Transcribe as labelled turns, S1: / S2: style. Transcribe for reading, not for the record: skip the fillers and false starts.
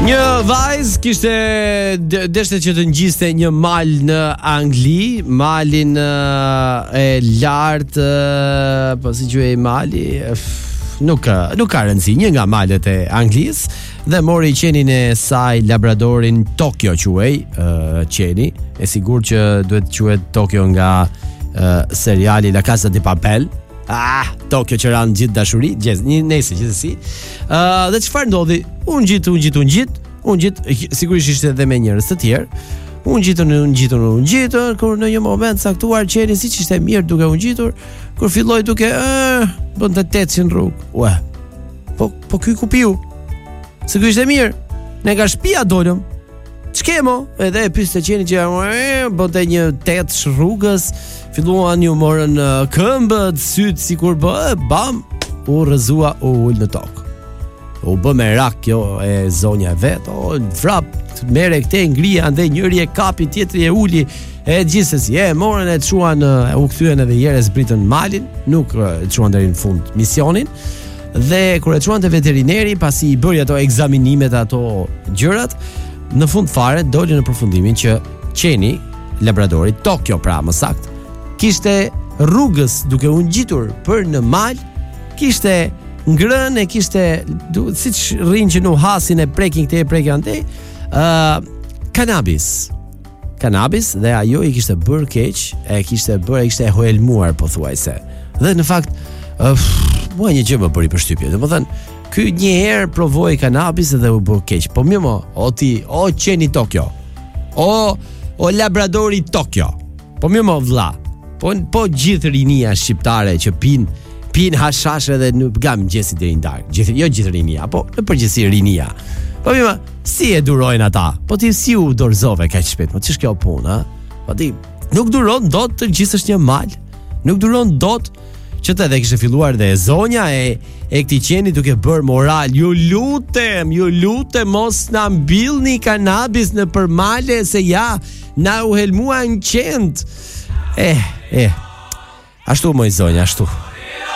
S1: Një vajzë kishte deshte që të ngjiste një mal në Angli, malin e lartë, po si quhej mali, nuk ka rëndësi, një nga malet e Anglisë, dhe mori qenin e saj labradorin Tokyo quhej, qeni, e sigurt që duhet quhet Tokyo nga seriali La Casa de Papel. Tokyo që ranë gjithë dashuri, nëse gjithësi. Dhe çfarë ndodhi? Unë gjitë, sigurisht ishte edhe me njerëz të tjerë. Unë gjitën, kur në një moment saktuar qeni siç ishte mirë duke unë gjitur, kur filloi duke bënte tetsin rrugë. Ua. Po ky ku piu? Se ky ishte mirë. Ne nga shtëpia dolëm. Ç'kemo? Edhe e pyeste qenin që bënte një tet rrugës, filluan ju morën këmbët, syt sikur bam, u rrëzua, u ul në tokë. U bë me rak kjo e zonja vet, vrap, mere këte ngrija, ndaj njëri e kapi, tjetri e uli, e gjithsesi, morën e çuan, u kthyen edhe herë zbritën malin, nuk e çuan deri në fund misionin. Dhe kur e çuan te veterineri, pasi i bëri ato ekzaminimet, ato gjërat, në fund fare doli në përfundimin që qeni, labradori Tokyo pra më sakt, kishte rrugës duke u ngjitur për në mal, kishte ngrën e kishte siç rrin që nuk hasin e prekin këtej e prekin antej, kanabis, dhe ajo i kishte bërë keq, e kishte hoelmuar pothuajse. Dhe në fakt mua një gjë më bëri përshtypje. Domethënë, ky një herë provoi kanabis dhe u bë keq. Po mirë mo, o qeni Tokyo. O labradori Tokyo. Po mirë mo vlla. Po gjithë rinia shqiptare që pin hashashe dhe nuk gam gjesi deri në darkë. Jo gjithë rinia, po në përgjithësi rinia. Po mirë, si e durojnë ata? Po ti si u dorëzove kaq shpejt? Po ç'është kjo punë, Po ti nuk duron dot të gjithësh një mal. Nuk duron dot që të edhe kishte filluar dhe zonja e këtij qeni duke bërë moral. Ju lutem mos na mbillni kanabis në përmale se na u helmuan qend. Ashtu moj zonja, ashtu.